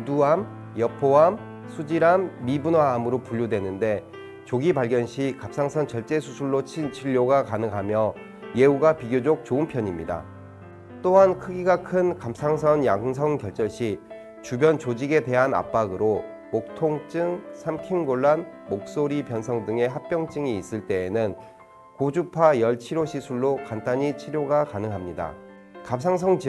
우두암, 여포암, 수질암, 미분화암으로 분류되는데 조기 발견 시 갑상선 절제 수술로 치료가 가능하며 예후가 비교적 좋은 편입니다. 또한 크기가 큰 갑상선 양성 결절 시 주변 조직에 대한 압박으로 목 통증, 삼킴곤란, 목소리 변성 등의 합병증이 있을 때에는 고주파 열 치료 시술로 간단히 치료가 가능합니다. 갑상선